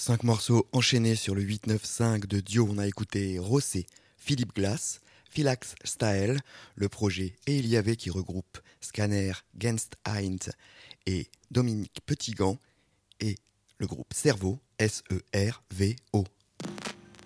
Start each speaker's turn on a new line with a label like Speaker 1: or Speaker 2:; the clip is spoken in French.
Speaker 1: 5 morceaux enchaînés sur le 8-9-5 de Dio. On a écouté Rossé, Philippe Glass, Philax Style, le projet Et il y avait qui regroupe Scanner, Genst Eint et Dominique Petitgand, et le groupe Cerveau, S-E-R-V-O.